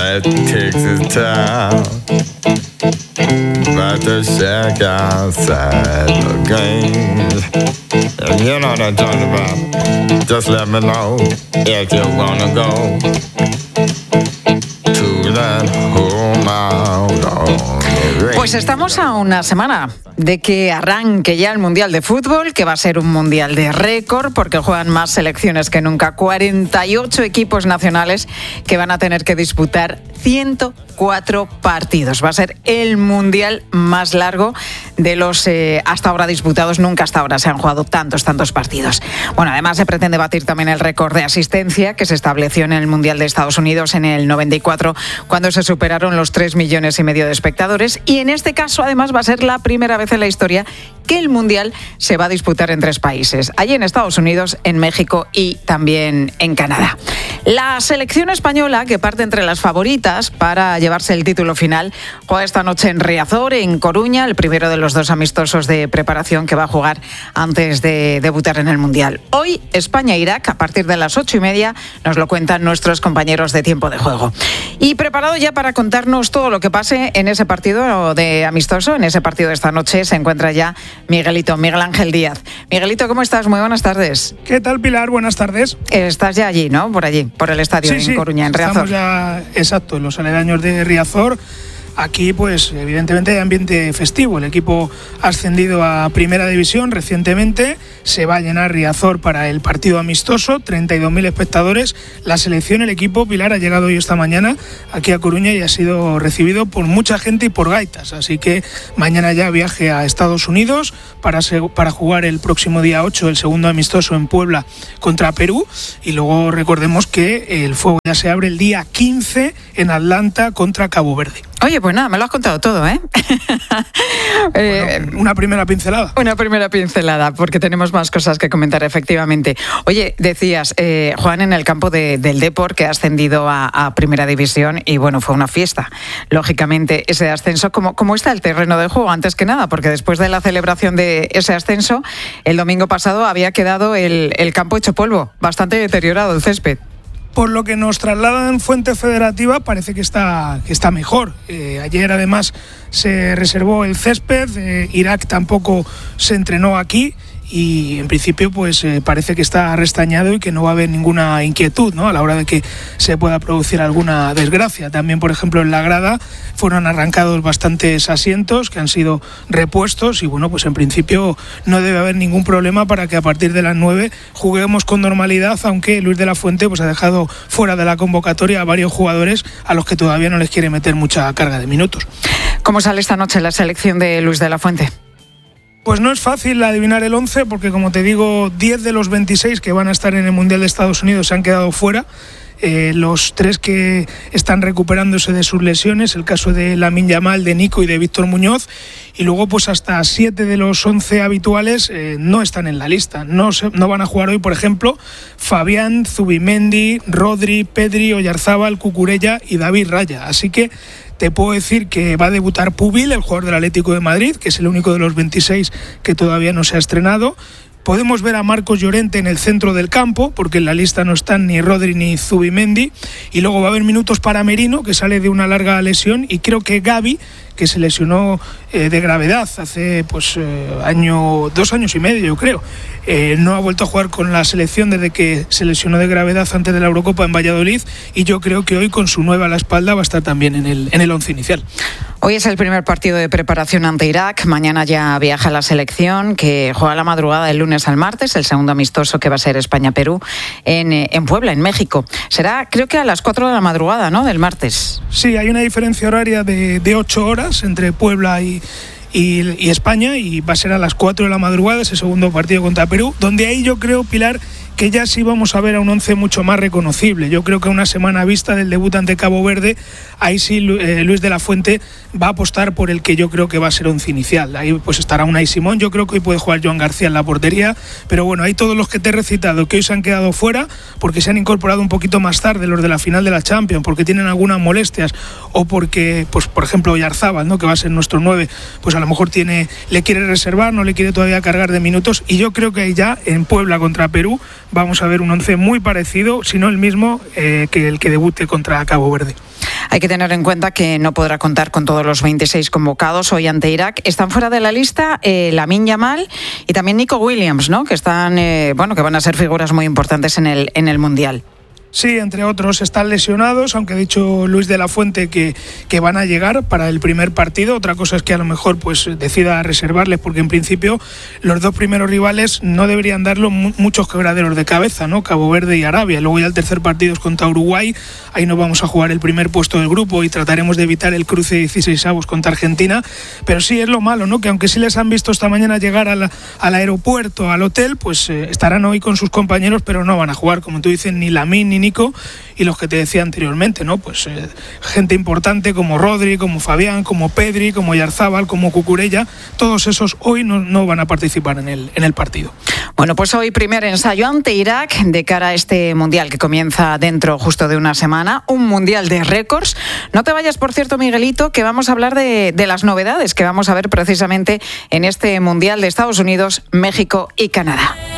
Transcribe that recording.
It takes its time, but to check outside the games. And you know what I'm talking about. Just let me know if you wanna go to that home out on the range. Pues estamos a una semana de que arranque ya el Mundial de Fútbol, que va a ser un Mundial de récord, porque juegan más selecciones que nunca. 48 equipos nacionales que van a tener que disputar 104 partidos. Va a ser el Mundial más largo de los hasta ahora disputados. Nunca hasta ahora se han jugado tantos partidos. Bueno, además se pretende batir también el récord de asistencia que se estableció en el Mundial de Estados Unidos en el 94, cuando se superaron los 3,5 millones de espectadores. Y en este caso, además, va a ser la primera vez en la historia que el Mundial se va a disputar en 3 países. Allí en Estados Unidos, en México y también en Canadá. La selección española, que parte entre las favoritas para llevarse el título final, juega esta noche en Riazor, en Coruña, el primero de los 2 amistosos de preparación que va a jugar antes de debutar en el Mundial. Hoy, España-Irak, a partir de las 8:30, nos lo cuentan nuestros compañeros de Tiempo de Juego. Y preparado ya para contarnos todo lo que pase en ese partido de amistoso, en ese partido de esta noche, se encuentra ya Miguelito, Miguel Ángel Díaz. Miguelito, ¿cómo estás? Muy buenas tardes. ¿Qué tal, Pilar? Buenas tardes. Estás ya allí, ¿no? Por allí, por el estadio en Coruña, en Riazor. Estamos ya, exacto, en los aledaños de Riazor. Aquí, pues, evidentemente hay ambiente festivo. El equipo ha ascendido a Primera División recientemente. Se va a llenar Riazor para el partido amistoso. 32.000 espectadores. La selección, el equipo, Pilar, ha llegado hoy esta mañana aquí a Coruña y ha sido recibido por mucha gente y por gaitas. Así que mañana ya viaje a Estados Unidos para jugar el próximo día 8 el segundo amistoso en Puebla contra Perú. Y luego recordemos que el fuego ya se abre el día 15 en Atlanta contra Cabo Verde. Oye, pues nada, me lo has contado todo, ¿eh? Bueno, una primera pincelada. Una primera pincelada, porque tenemos más cosas que comentar, efectivamente. Oye, decías, Juan, en el campo del Depor, que ha ascendido a Primera División, y bueno, fue una fiesta, lógicamente, ese ascenso. ¿Cómo está el terreno de juego, antes que nada? Porque después de la celebración de ese ascenso, el domingo pasado había quedado el campo hecho polvo, bastante deteriorado el césped. Por lo que nos trasladan fuente federativa, parece que está mejor. Ayer, además, se reservó el césped. Irak tampoco se entrenó aquí. Y en principio pues parece que está restañado y que no va a haber ninguna inquietud, ¿no?, a la hora de que se pueda producir alguna desgracia. También, por ejemplo, en la grada fueron arrancados bastantes asientos que han sido repuestos y bueno, pues en principio no debe haber ningún problema para que a partir de las 9 juguemos con normalidad, aunque Luis de la Fuente pues ha dejado fuera de la convocatoria a varios jugadores a los que todavía no les quiere meter mucha carga de minutos. ¿Cómo sale esta noche la selección de Luis de la Fuente? Pues no es fácil adivinar el 11 porque, como te digo, 10 de los 26 que van a estar en el Mundial de Estados Unidos se han quedado fuera. Los 3 que están recuperándose de sus lesiones, el caso de Lamine Yamal, de Nico y de Víctor Muñoz, y luego pues hasta 7 de los 11 habituales no están en la lista. No van a jugar hoy, por ejemplo, Fabián, Zubimendi, Rodri, Pedri, Oyarzábal, Cucurella y David Raya. Así que te puedo decir que va a debutar Pubil, el jugador del Atlético de Madrid, que es el único de los 26 que todavía no se ha estrenado. Podemos ver a Marcos Llorente en el centro del campo, porque en la lista no están ni Rodri ni Zubimendi. Y luego va a haber minutos para Merino, que sale de una larga lesión, y creo que Gavi, que se lesionó de gravedad hace 2 años y medio, yo creo. No ha vuelto a jugar con la selección desde que se lesionó de gravedad antes de la Eurocopa en Valladolid, y yo creo que hoy, con su 9 a la espalda, va a estar también en el 11 inicial. Hoy es el primer partido de preparación ante Irak. Mañana ya viaja la selección, que juega la madrugada del lunes al martes, el segundo amistoso, que va a ser España-Perú, en Puebla, en México. Será, creo que a las 4 de la madrugada, ¿no?, del martes. Sí, hay una diferencia horaria de 8 horas entre Puebla y España, y va a ser a las 4 de la madrugada ese segundo partido contra Perú, donde ahí yo creo, Pilar, que ya sí vamos a ver a un 11 mucho más reconocible. Yo creo que a una semana vista del debut ante Cabo Verde, ahí sí Luis de la Fuente va a apostar por el que yo creo que va a ser 11 inicial. Ahí pues estará Unai Simón, yo creo que hoy puede jugar Joan García en la portería, pero bueno, hay todos los que te he recitado que hoy se han quedado fuera porque se han incorporado un poquito más tarde, los de la final de la Champions, porque tienen algunas molestias o porque, pues por ejemplo, Oyarzábal, ¿no?, que va a ser nuestro 9, pues a lo mejor le quiere reservar, no le quiere todavía cargar de minutos, y yo creo que ya en Puebla contra Perú vamos a ver un 11 muy parecido, si no el mismo, que el que debute contra Cabo Verde. Hay que tener en cuenta que no podrá contar con todos los 26 convocados hoy ante Irak. Están fuera de la lista Lamine Yamal y también Nico Williams, ¿no? Que están, que van a ser figuras muy importantes en el Mundial. Sí, entre otros están lesionados, aunque ha dicho Luis de la Fuente que van a llegar para el primer partido. Otra cosa es que a lo mejor pues decida reservarles, porque en principio los dos primeros rivales no deberían darlo muchos quebraderos de cabeza, ¿no? Cabo Verde y Arabia. Luego ya el tercer partido es contra Uruguay. Ahí no vamos a jugar el primer puesto del grupo y trataremos de evitar el cruce de 16avos contra Argentina. Pero sí es lo malo, ¿no? Que aunque sí les han visto esta mañana llegar al aeropuerto, al hotel, pues estarán hoy con sus compañeros, pero no van a jugar, como tú dices, ni Lamine ni Nico, y los que te decía anteriormente, ¿no? Pues gente importante como Rodri, como Fabián, como Pedri, como Yarzábal, como Cucurella, todos esos hoy no van a participar en el partido. Bueno, pues hoy primer ensayo ante Irak de cara a este Mundial que comienza dentro justo de una semana, un Mundial de récords. No te vayas, por cierto, Miguelito, que vamos a hablar de las novedades que vamos a ver precisamente en este Mundial de Estados Unidos, México y Canadá.